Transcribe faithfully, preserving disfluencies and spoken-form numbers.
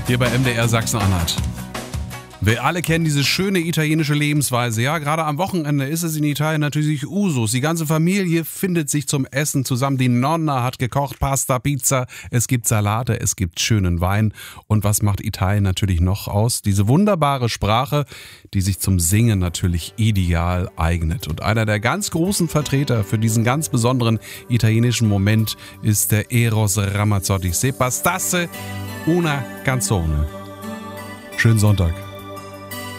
hier bei M D R Sachsen-Anhalt. Wir alle kennen diese schöne italienische Lebensweise. Ja, gerade am Wochenende ist es in Italien natürlich Usus. Die ganze Familie findet sich zum Essen zusammen. Die Nonna hat gekocht, Pasta, Pizza. Es gibt Salate, es gibt schönen Wein. Und was macht Italien natürlich noch aus? Diese wunderbare Sprache, die sich zum Singen natürlich ideal eignet. Und einer der ganz großen Vertreter für diesen ganz besonderen italienischen Moment ist der Eros Ramazzotti. Se bastasse una canzone. Schönen Sonntag.